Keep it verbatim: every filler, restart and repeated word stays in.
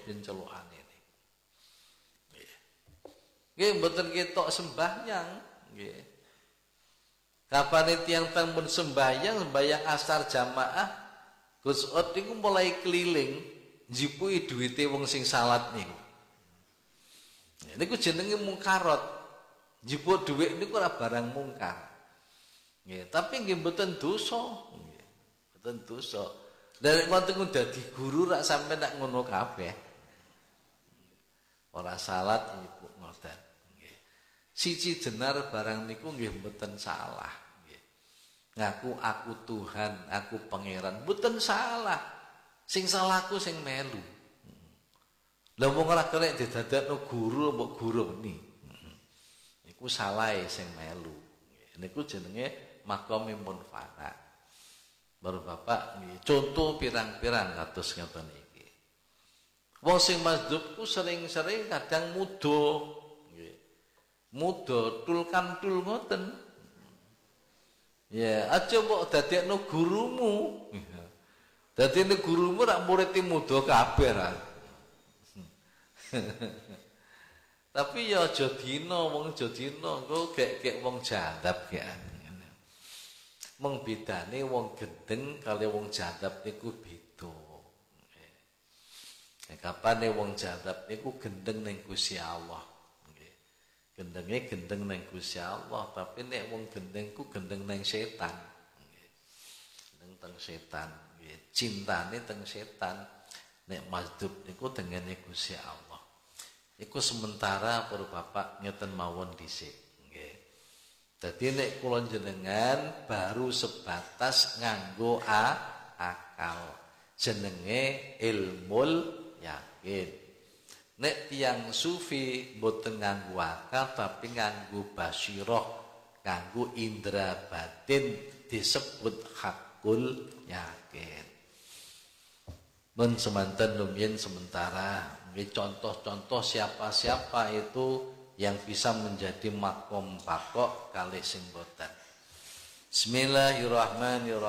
yen celukane niku. Nggih. Nggih mboten ketok sembahyang, nggih. Kapane tiyang teng pun sembahyang, sembahyang asar jamaah, Gus Ot niku mulai keliling njipuki duwite wong sing salat niku. Niku jenenge mungkarot. Njipuk dhuwit niku ora barang mungkar. Nggih, tapi nggih mboten dosa, nggih. Mboten dosa. Nek wonten dadi guru rak sampe nak ngono kabeh. Ora salat njipuk ngoten. Nggih. Siji jenar barang niku nggih mboten salah, nggih. Ngaku aku Tuhan, aku pangeran, mboten salah. Sing salahku sing melu. Lah wong ora kena didadekno guru mbok guru ni. Niku salahe sing melu. Niku jenenge maqame munfara. Baru Bapak nggih contoh pirang-pirang kados ngoten iki. Wong sing mazhab ku sering-sering kadang muda nggih. Muda tulkan-tul ngoten. Ya, aja mbok dadekno gurumu. Dadekno gurumu rak murid muda kabeh ra. Tapi ya aja dina wong aja dina engko gek-gek wong jadab gek. Mung bedane wong gendeng kali wong jadab niku beda. Nek kapane wong jadab niku gendeng ning Gusti Allah. Nggih. Gendenge gendeng ning Gusti Allah, tapi nek wong gendeng ku gendeng ning setan. Nggih. Gendeng teng setan, nggih. Cintane teng setan. Nek mazhab niku tengene Gusti Allah. Iku sementara para bapak ngeten mawon dhisik nggih. Dadi nek kula jenengan baru sebatas nganggo a, akal. Jenenge ilmul yakin. Nek tiyang sufi mboten nganggo akal tapi nganggo basyirah, nganggo indra batin disebut hakul yakin. Men semanten lumiyin sementara ini contoh-contoh siapa-siapa itu yang bisa menjadi makom pakok kali sing boten. Bismillahirrahmanirrahim.